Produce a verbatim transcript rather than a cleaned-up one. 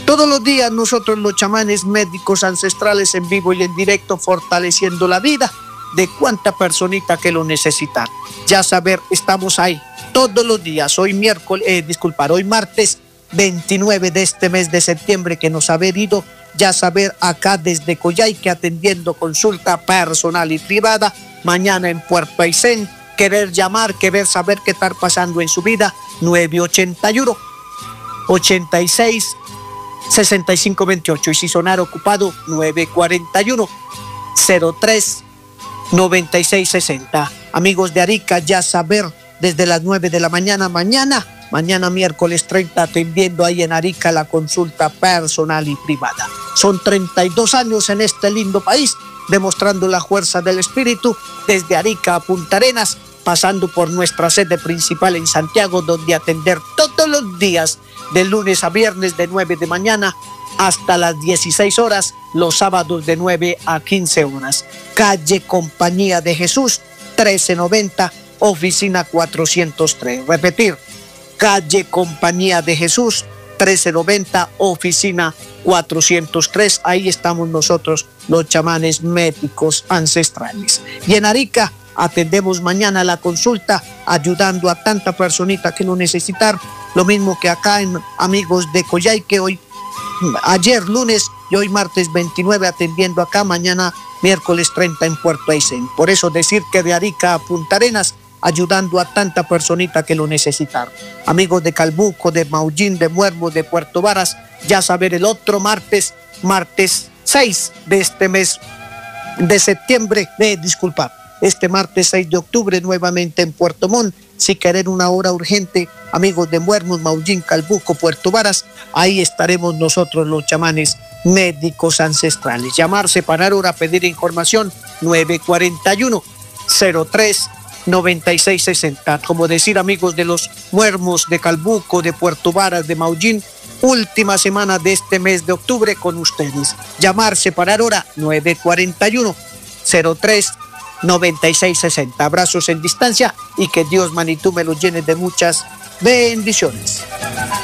Todos los días nosotros los chamanes médicos ancestrales en vivo y en directo fortaleciendo la vida de cuánta personita que lo necesitan. Ya saber, estamos ahí todos los días. Hoy miércoles, eh, disculpar, hoy martes veintinueve de este mes de septiembre que nos ha venido, ya saber acá desde Coyhaique atendiendo consulta personal y privada. Mañana en Puerto Aysén, querer llamar, querer saber qué está pasando en su vida, nueve ochenta y uno, ochenta y seis, sesenta y cinco veintiocho, y si sonar ocupado nueve cuarenta y uno, cero tres, noventa y seis sesenta. Amigos de Arica, ya saber desde las nueve de la mañana, mañana, mañana miércoles treinta, atendiendo ahí en Arica la consulta personal y privada. Son treinta y dos años en este lindo país, demostrando la fuerza del espíritu desde Arica a Punta Arenas, pasando por nuestra sede principal en Santiago, donde atender todos los días, de lunes a viernes de nueve de mañana hasta las dieciséis horas, los sábados de nueve a quince horas. Calle Compañía de Jesús, trece noventa, oficina cuatrocientos tres. Repetir, calle Compañía de Jesús, trece noventa, oficina cuatrocientos tres. Ahí estamos nosotros, los chamanes médicos ancestrales. Y en Arica atendemos mañana la consulta, ayudando a tanta personita que lo necesitar. Lo mismo que acá en amigos de Coyhaique, hoy, ayer lunes y hoy martes veintinueve atendiendo acá, mañana miércoles treinta en Puerto Aysén. Por eso decir que de Arica a Punta Arenas, ayudando a tanta personita que lo necesitar. Amigos de Calbuco, de Maullín, de Muermo, de Puerto Varas, ya saber el otro martes, martes seis de este mes de septiembre, de disculpar, este martes seis de octubre nuevamente en Puerto Montt. Si quieren una hora urgente, amigos de Muermo, Maullín, Calbuco, Puerto Varas, ahí estaremos nosotros los chamanes médicos ancestrales. Llamar, separar hora, pedir información, nueve cuarenta y uno, cero tres, noventa y seis sesenta. Como decir, amigos de los Muermos, de Calbuco, de Puerto Varas, de Maullín, última semana de este mes de octubre con ustedes. Llamar, separar hora, nueve cuarenta y uno, cero tres, noventa y seis sesenta. Abrazos en distancia y que Dios, Manitú, me los llene de muchas bendiciones.